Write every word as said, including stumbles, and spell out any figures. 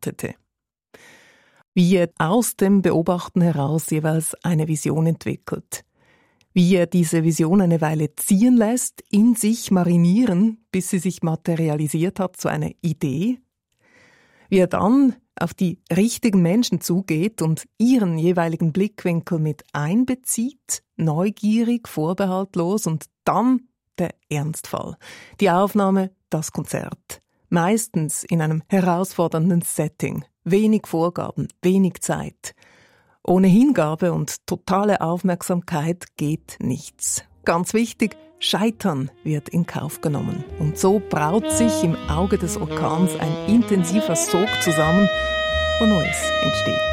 startete. Wie er aus dem Beobachten heraus jeweils eine Vision entwickelt. Wie er diese Vision eine Weile ziehen lässt, in sich marinieren, bis sie sich materialisiert hat zu einer Idee. Wie er dann auf die richtigen Menschen zugeht und ihren jeweiligen Blickwinkel mit einbezieht, neugierig, vorbehaltlos, und dann der Ernstfall. Die Aufnahme, das Konzert. Meistens in einem herausfordernden Setting. Wenig Vorgaben, wenig Zeit. Ohne Hingabe und totale Aufmerksamkeit geht nichts. Ganz wichtig, Scheitern wird in Kauf genommen. Und so braut sich im Auge des Orkans ein intensiver Sog zusammen, wo Neues entsteht.